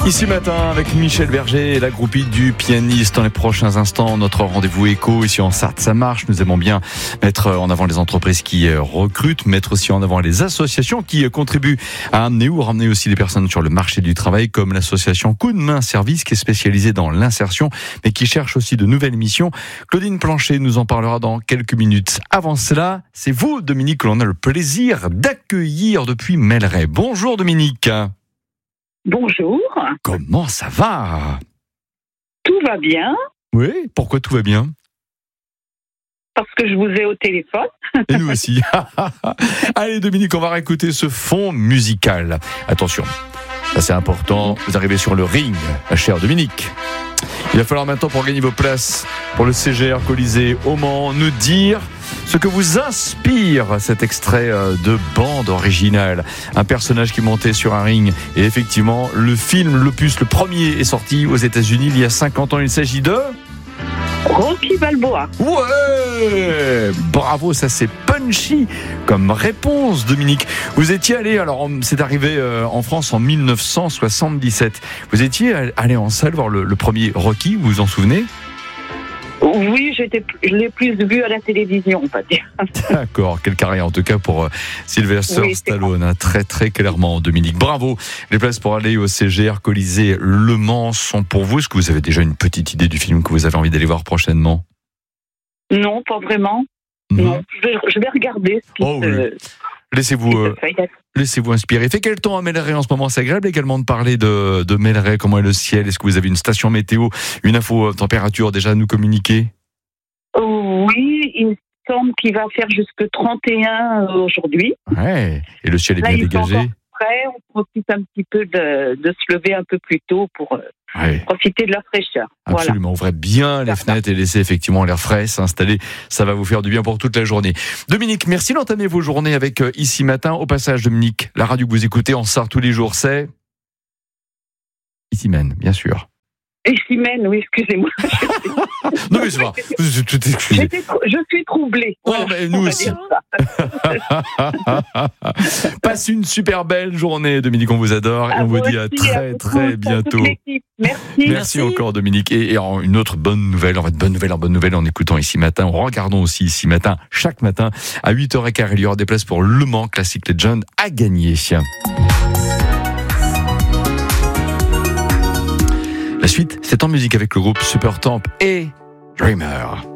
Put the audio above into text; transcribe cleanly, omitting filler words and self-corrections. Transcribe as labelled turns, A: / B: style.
A: Ici matin avec Michel Berger et la groupie du pianiste. Dans les prochains instants, notre rendez-vous éco ici en Sarthe, ça marche. Nous aimons bien mettre en avant les entreprises qui recrutent, mettre aussi en avant les associations qui contribuent à amener ou ramener aussi les personnes sur le marché du travail, comme l'association Coup de main service qui est spécialisée dans l'insertion mais qui cherche aussi de nouvelles missions. Claudine Planchet nous en parlera dans quelques minutes. Avant cela, c'est vous, Dominique, que l'on a le plaisir d'accueillir depuis Melleray. Bonjour Dominique.
B: Bonjour.
A: Comment ça va ?
B: Tout va bien.
A: Oui, pourquoi tout va bien ?
B: Parce que je vous ai au téléphone.
A: Et nous aussi. Allez Dominique, on va réécouter ce fond musical. Attention, ça c'est important, vous arrivez sur le ring, ma chère Dominique. Il va falloir maintenant, pour gagner vos places pour le CGR Colisée au Mans, nous dire ce que vous inspire cet extrait de bande originale. Un personnage qui montait sur un ring. Et effectivement, le film, l'opus, le premier est sorti aux États-Unis il y a 50 ans. Il s'agit de
B: Rocky Balboa.
A: Ouais, bravo, ça c'est punchy comme réponse, Dominique. Vous étiez allé, alors c'est arrivé en France en 1977. Vous étiez allé en salle voir le premier Rocky, vous vous en souvenez ?
B: Oui, je l'ai plus vu à la télévision, on va dire.
A: D'accord, quelle carrière en tout cas pour Sylvester Stallone, hein, très très clairement, Dominique. Bravo. Les places pour aller au CGR Colisée Le Mans sont pour vous. Est-ce que vous avez déjà une petite idée du film que vous avez envie d'aller voir prochainement ?
B: Non, pas vraiment. Non, je vais regarder.
A: Laissez-vous inspirer. Il fait quel temps à Melleray en ce moment ? C'est agréable également de parler de Melleray. Comment est le ciel ? Est-ce que vous avez une station météo, une info température déjà à nous communiquer ?
B: Oui, il me semble qu'il va faire jusque 31 aujourd'hui.
A: Ouais. Et le ciel est bien dégagé.
B: Après, on profite un petit peu de se lever un peu plus tôt pour profiter de la fraîcheur.
A: Absolument, voilà. Ouvrez bien les fenêtres et laissez effectivement l'air frais s'installer. Ça va vous faire du bien pour toute la journée. Dominique, merci d'entamer vos journées avec Ici Matin. Au passage, Dominique, la radio que vous écoutez en Sarthe tous les jours, c'est Ici Maine, bien sûr.
B: Ici Maine, oui, excusez-moi.
A: Non mais c'est pas.
B: Je suis troublée.
A: Oh, mais nous aussi. Passe une super belle journée, Dominique. On vous adore et on vous dit à très bientôt. Merci encore, Dominique. Et une autre bonne nouvelle, bonne nouvelle en écoutant Ici Matin. Regardons aussi Ici Matin, chaque matin à 8h15. Il y aura des places pour Le Mans Classic Legend à gagner. La suite, c'est en musique avec le groupe Supertramp et Dreamer.